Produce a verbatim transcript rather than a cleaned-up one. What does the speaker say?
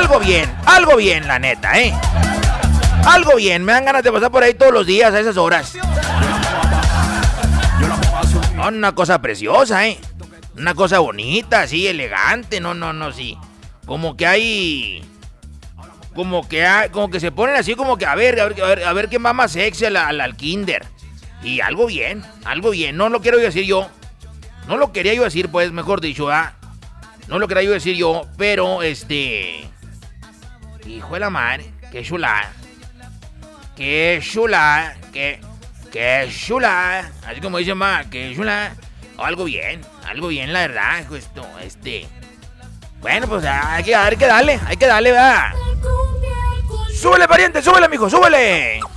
algo bien, algo bien, la neta, ¿eh? Algo bien, me dan ganas de pasar por ahí todos los días a esas horas. Una cosa preciosa, ¿eh? Una cosa bonita, así, elegante, no, no, no, sí. Como que hay... Como que hay, como que se ponen así como que a ver, a ver, a ver, a ver quién va más sexy al, al, al kinder. Y algo bien, algo bien, no lo quiero decir yo. No lo quería yo decir, pues, mejor dicho, ¿ah? No lo quería yo decir yo, pero, este... Hijo de la madre, qué chula. Qué chula, qué... Qué chula. Así como dicen, ma, qué chula. Algo bien, algo bien, la verdad, esto, este... Bueno, pues hay que, hay que darle, hay que darle, ¿verdad? ¡Súbele, pariente, súbele, mijo, súbele!